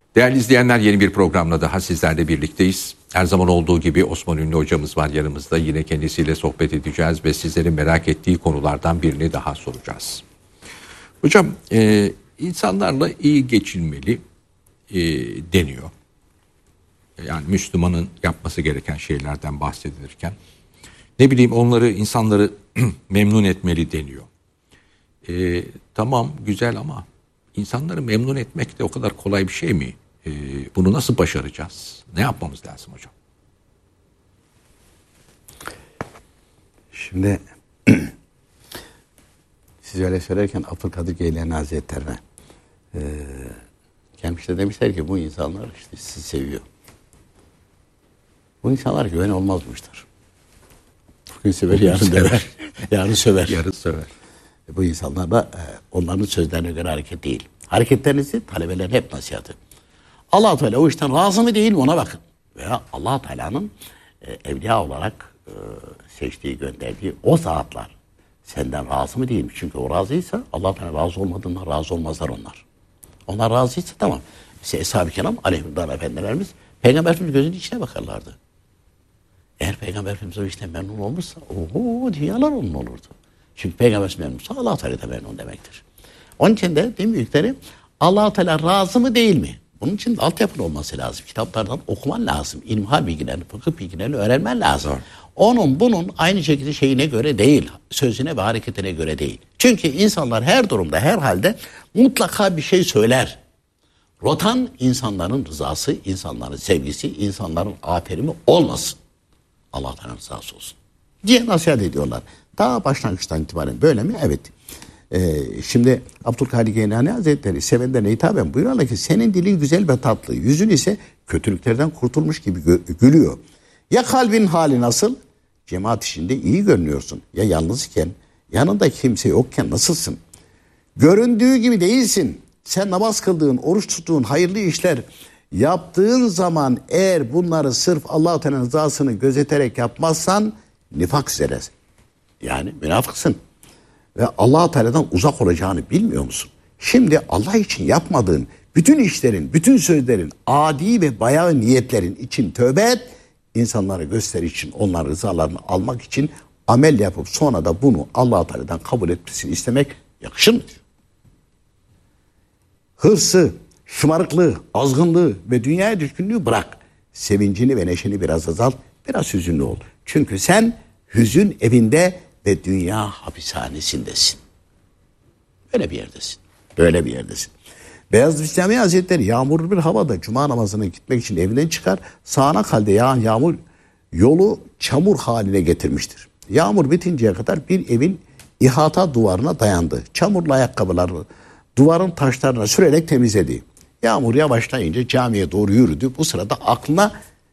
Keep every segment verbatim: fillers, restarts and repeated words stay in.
Değerli izleyenler, yeni bir programla daha sizlerle birlikteyiz. Her zaman olduğu gibi Osman Ünlü hocamız var yanımızda. Yine kendisiyle sohbet edeceğiz ve sizlerin merak ettiği konulardan birini daha soracağız. Hocam, e, insanlarla iyi geçinmeli e, deniyor. Yani Müslümanın yapması gereken şeylerden bahsedilirken. Ne bileyim, onları, insanları memnun etmeli deniyor. E, tamam, güzel ama insanları memnun etmek de o kadar kolay bir şey mi? E, bunu nasıl başaracağız? Ne yapmamız lazım hocam? Şimdi siz öyle söylerken Abdülkadir Geylani Hazretleri'ne e, gelmişler, demişler ki bu insanlar işte sizi seviyor. Bu insanlar güven olmazmışlar. Bugün sever, yarın döver. Yarın söver. Yarın söver. E, bu insanlar da e, onların sözlerine göre hareket değil. Hareketlerinizi talebelerin hep nasihatı. Allah-u Teala o işten razı mı değil mi ona bakın. Veya Allah-u Teala'nın e, evliya olarak e, seçtiği, gönderdiği o zatlar senden razı mı değil mi? Çünkü o razıysa Allah-u Teala razı olmadığından razı olmazlar onlar. Onlar razıysa tamam. İşte Eshab-ı Kiram aleyhisselam efendilerimiz Peygamber Efendimiz gözünün içine bakarlardı. Eğer Peygamber Efendimiz o işten memnun olmuşsa oho dünyalar onun olurdu. Çünkü Peygamber memnunsa Allah-u Teala da memnun demektir. Onun için de değil mi büyükleri, Allah-u Teala razı mı değil mi? Bunun için altyapın olması lazım. Kitaplardan okuman lazım. İlmihal bilgilerini, fıkıh bilgilerini öğrenmen lazım. Evet. Onun bunun aynı şekilde şeyine göre değil. Sözüne ve hareketine göre değil. Çünkü insanlar her durumda, her halde mutlaka bir şey söyler. Rotan insanların rızası, insanların sevgisi, insanların aferimi olmasın. Allah Teala rızası olsun diye nasihat ediyorlar. Daha başlangıçtan itibaren böyle mi? Evet. Ee, şimdi Abdülkadir Geylani Hazretleri sevenlerine hitaben buyuruyorlar ki senin dilin güzel ve tatlı, yüzün ise kötülüklerden kurtulmuş gibi gö- gülüyor. Ya kalbin hali nasıl? Cemaat içinde iyi görünüyorsun. Ya yalnızken, yanında kimse yokken nasılsın? Göründüğü gibi değilsin. Sen namaz kıldığın, oruç tuttuğun hayırlı işler yaptığın zaman eğer bunları sırf Allah-u Teala'nın rızasını gözeterek yapmazsan nifak üzeresin. Yani münafıksın. Ve Allah-u Teala'dan uzak olacağını bilmiyor musun? Şimdi Allah için yapmadığın bütün işlerin, bütün sözlerin, adi ve bayağı niyetlerin için tövbe et. İnsanlara gösteri için, onların rızalarını almak için amel yapıp sonra da bunu Allah-u Teala'dan kabul etmesini istemek yakışır mı diyor. Hırsı, şımarıklığı, azgınlığı ve dünyaya düşkünlüğü bırak. Sevincini ve neşeni biraz azalt, biraz hüzünlü ol. Çünkü sen hüzün evinde ve dünya hapishanesindesin. Böyle bir yerdesin. Böyle bir yerdesin. Beyazıt Bistami Hazretleri yağmurlu bir havada cuma namazına gitmek için evinden çıkar. Sağanak halde yağan yağmur yolu çamur haline getirmiştir. Yağmur bitinceye kadar bir evin ihata duvarına dayandı. Çamurlu ayakkabıları duvarın taşlarına sürerek temizledi. Yağmur yavaşlayınca camiye doğru yürüdü. Bu sırada aklına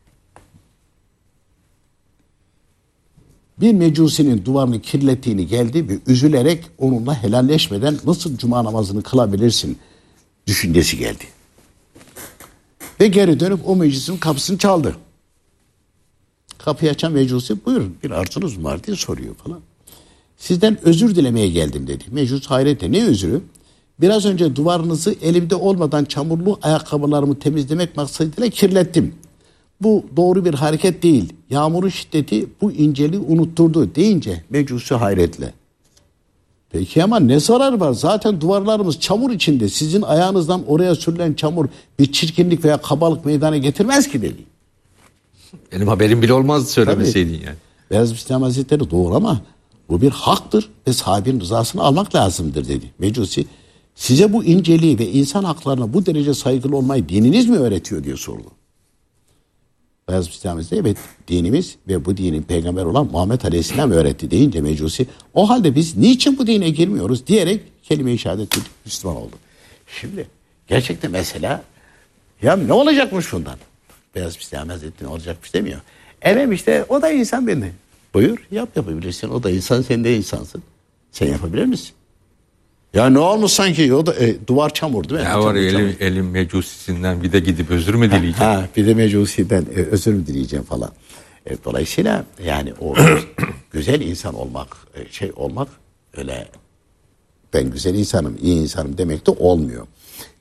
bir mecusinin duvarını kirlettiğini geldi ve üzülerek onunla helalleşmeden nasıl cuma namazını kılabilirsin düşüncesi geldi. Ve geri dönüp o meclisin kapısını çaldı. Kapıyı açan mecusi buyurun bir arzunuz var diye soruyor falan. Sizden özür dilemeye geldim dedi. Mecus hayretle ne özürü? Biraz önce duvarınızı elimde olmadan çamurlu ayakkabılarımı temizlemek maksadıyla kirlettim. Bu doğru bir hareket değil. Yağmurun şiddeti bu inceliği unutturdu deyince mecusi hayretle. Peki ama ne zararı var? Zaten duvarlarımız çamur içinde. Sizin ayağınızdan oraya sürülen çamur bir çirkinlik veya kabalık meydana getirmez ki dedi. Benim haberim bile olmazdı söylemeseydin yani. Beyazıt Bistami Hazretleri doğru ama bu bir haktır ve sahibinin rızasını almak lazımdır dedi. Mecusi size bu inceliği ve insan haklarına bu derece saygılı olmayı dininiz mi öğretiyor diye sordu. Beyazıt Bistami Hazretleri evet dinimiz ve bu dinin peygamber olan Muhammed Aleyhisselam öğretti deyince Mecusi o halde biz niçin bu dine girmiyoruz diyerek kelime-i şehadet edip Müslüman oldu. Şimdi gerçekten mesela ya ne olacakmış bundan? Beyazıt Bistami Hazretleri ne olacakmış demiyor. Efendim işte o da insan beni. Buyur yap yapabilirsin. O da insan sen de insansın. Sen yapabilir misin? Ya ne olmuş sanki o da e, duvar çamur değil mi? Ya var elim, elim mecusisinden bir de gidip özür mü dileyeceğim? Ha, ha bir de mecusiden e, özür mü dileyeceğim falan. E, dolayısıyla yani o güzel insan olmak e, şey olmak öyle ben güzel insanım iyi insanım demek de olmuyor.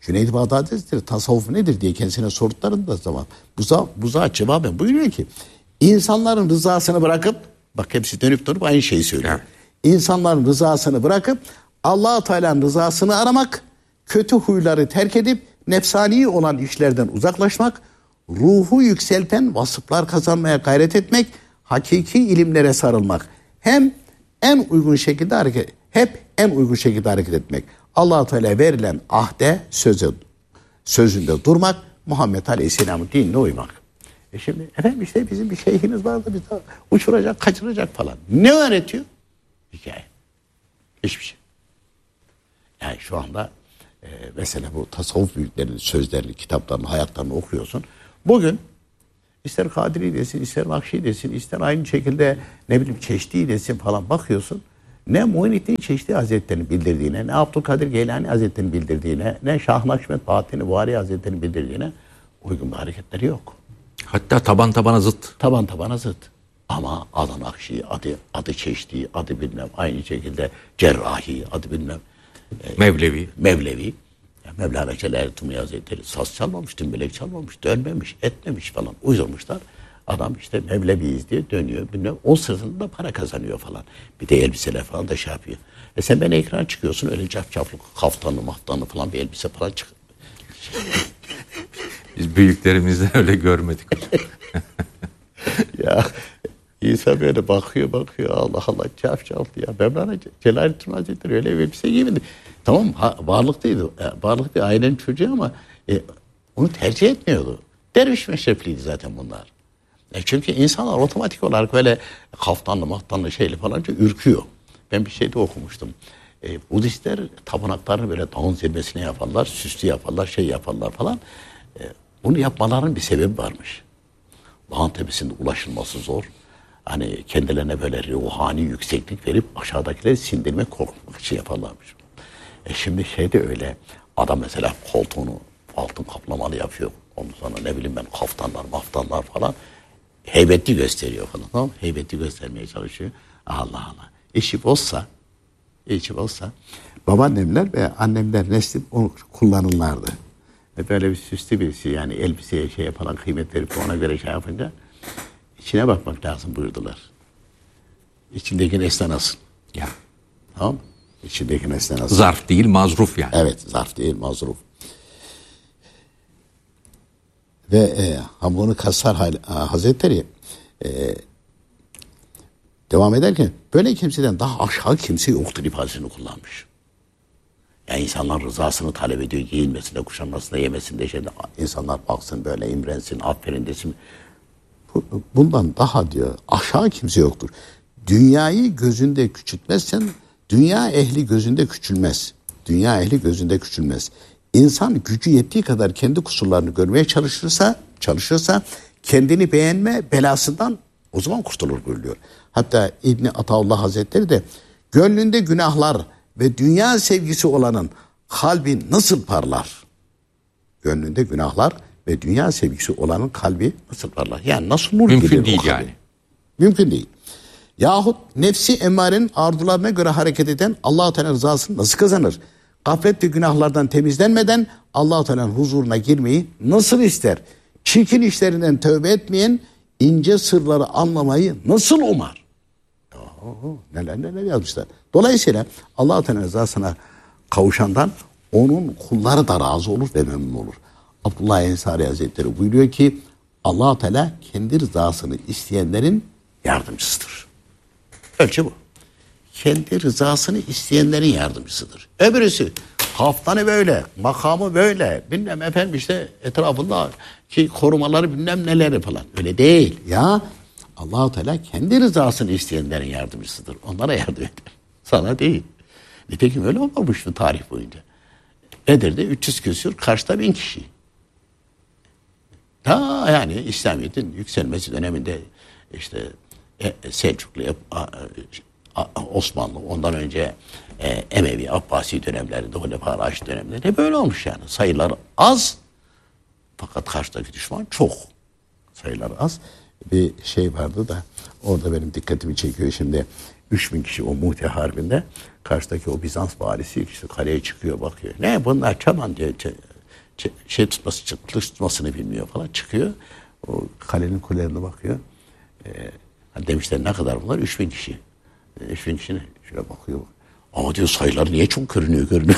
Cüneyd-i Bağdadi Hazretleri tasavvuf nedir diye kendisine sorduklarında zaman buza, buza cevaben buyuruyor ki insanların rızasını bırakıp, bak hepsi dönüp durup aynı şeyi söylüyor. Evet. İnsanların rızasını bırakıp Allah-u Teala'nın rızasını aramak, kötü huyları terk edip nefsani olan işlerden uzaklaşmak, ruhu yükselten vasıflar kazanmaya gayret etmek, hakiki ilimlere sarılmak. Hem en uygun şekilde hareket, hep en uygun şekilde hareket etmek. Allah-u Teala verilen ahde, söze, sözünde durmak, Muhammed Aleyhisselam'ın dinine uymak. E şimdi efendim işte bizim bir şeyhimiz vardı, bir daha uçuracak, kaçıracak falan. Ne öğretiyor? Hikaye. Hiçbir şey. Yani şu anda e, mesela bu tasavvuf büyüklerinin sözlerini, kitaplarını, hayatlarını okuyorsun. Bugün ister Kadiri desin, ister Nakşi desin, ister aynı şekilde ne bileyim Çeşdi desin falan bakıyorsun. Ne Muhyiddin Çeşdi Hazretleri'nin bildirdiğine, ne Abdülkadir Geylani Hazretleri'nin bildirdiğine, ne Şah Nakşibend Bahattin Buhari Hazretleri'nin bildirdiğine uygun bir hareketleri yok. Hatta taban tabana zıt. Taban tabana zıt. Ama adı Nakşi, adı, adı Çeşdi, adı bilmem aynı şekilde Cerrahi, adı bilmem e, Mevlevi. Mevlevi. Ya Mevlana Celal Ertuğrul Hazretleri saz çalmamış, dümbelek çalmamış, dönmemiş, etmemiş falan uydurmuşlar. Adam işte Mevleviyiz diye dönüyor. Bilmem, o sırtında da para kazanıyor falan. Bir de elbiseler falan da şey yapıyor. E sen beni ekran çıkıyorsun öyle cafcaflık, kaftanlı mahtanlı falan bir elbise falan çık. Biz büyüklerimizde öyle görmedik. Ya İsa böyle bakıyor bakıyor Allah Allah cafcaflı ya. Mevlana Celal Ertuğrul Hazretleri öyle bir elbise giymedi. Tamam ha, varlıklıydı. Varlıklı bir ailenin çocuğu ama e, onu tercih etmiyordu. Derviş meşrefliydi zaten bunlar. E çünkü insanlar otomatik olarak böyle kaftanlı mahtanlı şeyli falanca ürküyor. Ben bir şeyde okumuştum. E, Budistler tapınaklarını böyle dağın zirvesine yaparlar, süslü yaparlar, şey yaparlar falan. E, bunu yapmaların bir sebebi varmış. Dağın tepesinde ulaşılması zor. Hani kendilerine böyle ruhani yükseklik verip aşağıdakileri sindirmek, korkutmak için yaparlarmış. E şimdi şey de öyle. Adam mesela koltuğunu altın kaplamalı yapıyor. Ondan sonra ne bileyim ben kaftanlar, maftanlar falan. Heybetli gösteriyor falan. Tamam? Heybetli göstermeye çalışıyor. Allah Allah. İşi bozsa, işi bozsa babaannemler ve annemler nesli onu kullanırlardı. Ve böyle bir süslü birisi yani elbiseye şey yapılan kıymet verip ona göre şey yapınca içine bakmak lazım buyurdular. İçindeki nesne nasıl? Ya. Tamam. İçindeki nesne nasıl? Zarf değil mazruf yani. Evet zarf değil mazruf. Ve e, Hambunu Kassar Hazretleri e, devam ederken böyle kimseden daha aşağı kimse yoktur ifadesini kullanmış. Yani insanlar rızasını talep ediyor, giyinmesinde, kuşanmasında, yemesinde, şeyde, insanlar baksın böyle imrensin, aferin desin. Bundan daha diyor aşağı kimse yoktur. Dünyayı gözünde küçültmezsen dünya ehli gözünde küçülmez. Dünya ehli gözünde küçülmez. İnsan gücü yettiği kadar kendi kusurlarını görmeye çalışırsa, çalışırsa kendini beğenme belasından o zaman kurtulur buyuruyor. Hatta İbni Ataullah Hazretleri de gönlünde günahlar ve dünya sevgisi olanın kalbi nasıl parlar? Gönlünde günahlar ve dünya sevgisi olanın kalbi nasıl parlar? Yani nasıl nur Mümkün gelir değil o kalbi? yani. Mümkün değil. Yahut nefsi emmarenin arzularına göre hareket eden Allah-u Teala rızasını nasıl kazanır? Gaflet ve günahlardan temizlenmeden Allah-u Teala'nın huzuruna girmeyi nasıl ister? Çirkin işlerinden tövbe etmeyen ince sırları anlamayı nasıl umar? Oo, neler neler yazmışlar. Dolayısıyla Allah-u Teala rızasına kavuşandan onun kulları da razı olur ve memnun olur. Abdullah Ensari Hazretleri buyuruyor ki Allah-u Teala kendi rızasını isteyenlerin yardımcısıdır. Ölçü bu. Kendi rızasını isteyenlerin yardımcısıdır. Öbürüsü kaftanı böyle, makamı böyle, bilmem efendim işte etrafında ki korumaları bilmem neleri falan. Öyle değil. Ya Allah-u Teala kendi rızasını isteyenlerin yardımcısıdır. Onlara yardım eder. Sana değil. Nitekim öyle olmamıştı tarih boyunca. Bedir'de üç yüz küsur, karşıda bin kişi. Ta yani İslamiyet'in yükselmesi döneminde işte Selçuklu, Osmanlı, ondan önce Emevi, Abbasi dönemlerinde, Hulefâ Raşid dönemlerinde hep böyle olmuş yani. Sayılar az fakat karşıdaki düşman çok. Sayılar az. Bir şey vardı da orada benim dikkatimi çekiyor şimdi. Üç bin kişi o Muhte Harbi'nde karşıdaki o Bizans valisi işte kaleye çıkıyor bakıyor. Ne bunlar çaban diyor. şey tutması, kılıç tutmasını bilmiyor falan. Çıkıyor. O kalenin kulelerine bakıyor. Ee, hani demişler ne kadar bunlar? Üç bin kişi. E, üç bin kişi ne? Şöyle bakıyor. Ama diyor sayılar niye çok görünüyor görünüyor.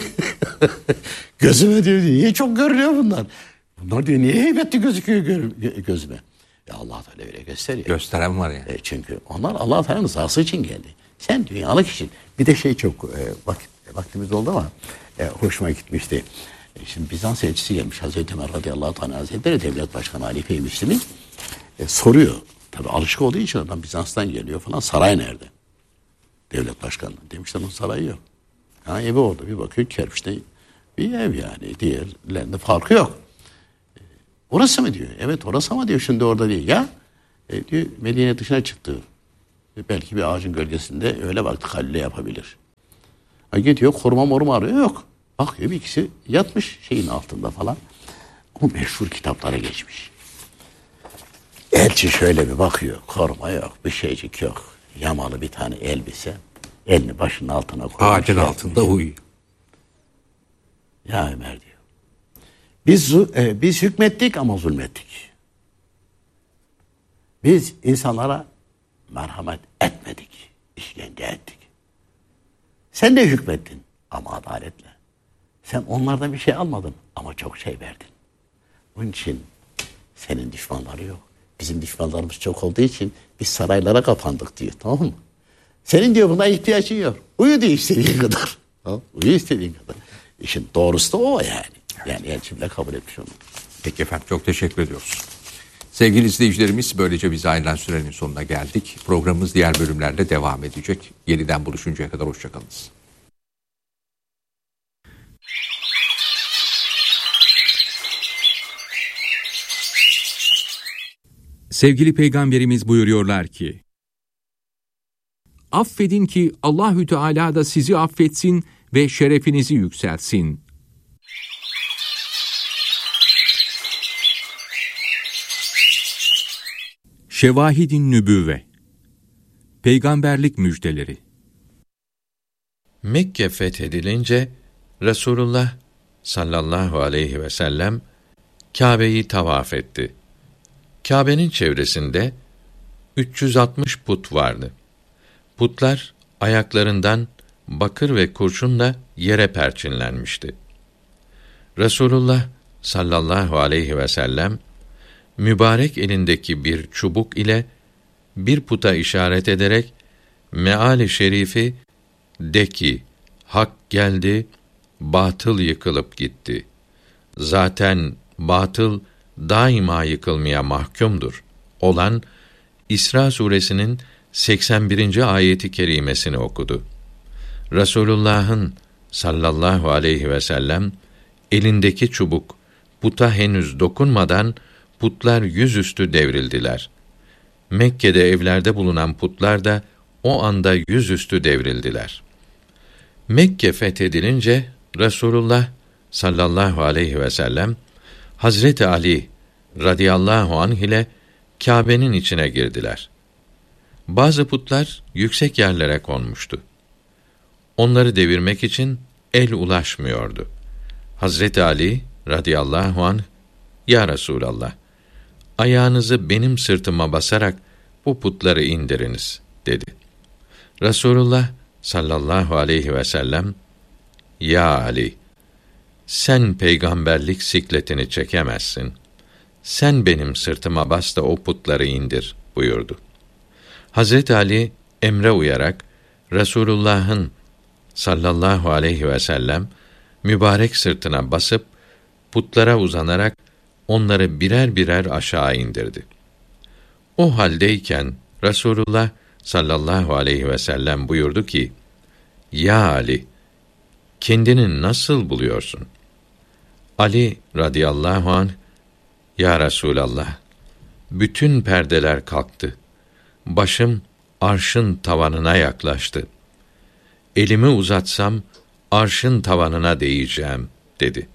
Gözüme diyor niye çok görünüyor bunlar. Bunlar diyor niye heybetli gözüküyor gö- gözüme. Ya Allah Teala öyle gösteriyor. Gösteren var yani. E çünkü onlar Allah Teala'nın rızası için geldi. Sen dünyalık için. Bir de şey çok e, vakit, vaktimiz oldu ama e, hoşuma gitmişti. E, şimdi Bizans elçisi gelmiş Hazreti Ömer radıyallahu teala hazretleri devlet başkanı Halife-i Müslim'in e, soruyor. Tabi alışık olduğu için adam Bizans'tan geliyor falan. Saray nerede? Devlet başkanı. Demişler onun sarayı yok. Ha, evi orada bir bakıyor kerpiçte bir ev yani. Diğerlerinde farkı yok. E, orası mı diyor? Evet orası ama diyor şimdi orada değil. Ya e, diyor Medine dışına çıktı. E, belki bir ağacın gölgesinde öyle baktı Halil'e yapabilir. Ha, gidiyor koruma moruma arıyor yok. Bakıyor bir ikisi yatmış şeyin altında falan. O meşhur kitaplara geçmiş. Elçi şöyle bir bakıyor. Koruma yok, bir şeycik yok. Yamalı bir tane elbise. Elini başının altına koymuş. Ağacın altında uyuyor. Ya Ömer diyor. Biz, e, biz hükmettik ama zulmettik. Biz insanlara merhamet etmedik. İşkence ettik. Sen de hükmettin ama adaletle. Sen onlardan bir şey almadın ama çok şey verdin. Bunun için senin düşmanları yok. Bizim düşmanlarımız çok olduğu için biz saraylara kapandık diyor, tamam mı? Senin diyor buna ihtiyacın yok. Uyu diyor istediğin kadar. Tamam? Uyu istediğin kadar. İşin doğrusu da o yani. Yani elçim de kabul etmiş onu. Peki efendim çok teşekkür ediyoruz. Sevgili izleyicilerimiz böylece biz ayrılan sürenin sonuna geldik. Programımız diğer bölümlerde devam edecek. Yeniden buluşuncaya kadar hoşçakalınız. Sevgili Peygamberimiz buyuruyorlar ki, affedin ki Allahü Teala da sizi affetsin ve şerefinizi yükselsin. Şevahid-i Nübüvve, Peygamberlik müjdeleri. Mekke fethedilince Resulullah sallallahu aleyhi ve sellem Kâbe'yi tavaf etti. Kâbe'nin çevresinde üç yüz altmış put vardı. Putlar ayaklarından bakır ve kurşunla yere perçinlenmişti. Resulullah sallallahu aleyhi ve sellem mübarek elindeki bir çubuk ile bir puta işaret ederek meali şerifi de ki hak geldi, batıl yıkılıp gitti. Zaten batıl daima yıkılmaya mahkumdur olan İsra suresinin seksen birinci ayeti kerimesini okudu. Resulullah'ın sallallahu aleyhi ve sellem elindeki çubuk puta henüz dokunmadan putlar yüzüstü devrildiler. Mekke'de evlerde bulunan putlar da o anda yüzüstü devrildiler. Mekke fethedilince Resulullah sallallahu aleyhi ve sellem Hazreti Ali radıyallahu anh ile Kâbe'nin içine girdiler. Bazı putlar yüksek yerlere konmuştu. Onları devirmek için el ulaşmıyordu. Hazreti Ali radıyallahu anh, "Ya Resulallah, ayağınızı benim sırtıma basarak bu putları indiriniz," dedi. Resulullah sallallahu aleyhi ve sellem, "Ya Ali, sen peygamberlik sikletini çekemezsin. Sen benim sırtıma bas da o putları indir," buyurdu. Hazreti Ali emre uyarak Resulullah'ın sallallahu aleyhi ve sellem mübarek sırtına basıp putlara uzanarak onları birer birer aşağı indirdi. O haldeyken Resulullah sallallahu aleyhi ve sellem buyurdu ki: "Ya Ali, kendini nasıl buluyorsun?" Ali radıyallahu anh, "Ya Resulallah, bütün perdeler kalktı. Başım arşın tavanına yaklaştı. Elimi uzatsam arşın tavanına değeceğim," dedi.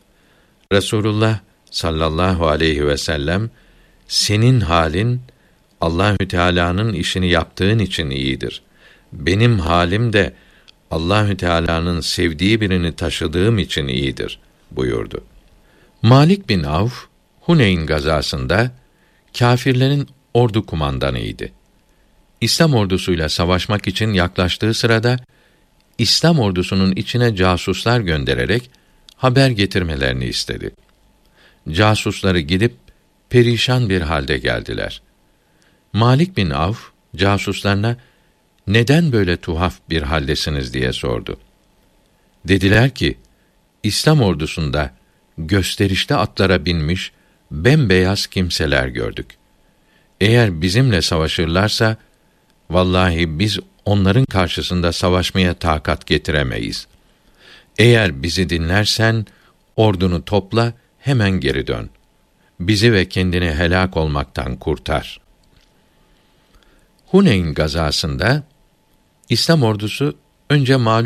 Resulullah sallallahu aleyhi ve sellem, "Senin halin Allahü Teala'nın işini yaptığın için iyidir. Benim halim de Allahü Teala'nın sevdiği birini taşıdığım için iyidir," buyurdu. Malik bin Avf, Huneyn gazasında kâfirlerin ordu kumandanıydı. İslam ordusuyla savaşmak için yaklaştığı sırada, İslam ordusunun içine casuslar göndererek haber getirmelerini istedi. Casusları gidip perişan bir halde geldiler. Malik bin Avf, casuslarına, neden böyle tuhaf bir haldesiniz diye sordu. Dediler ki, İslam ordusunda gösterişli atlara binmiş bembeyaz kimseler gördük. Eğer bizimle savaşırlarsa, vallahi biz onların karşısında savaşmaya takat getiremeyiz. Eğer bizi dinlersen, ordunu topla, hemen geri dön. Bizi ve kendini helak olmaktan kurtar. Huneyn gazasında, İslam ordusu önce mağlup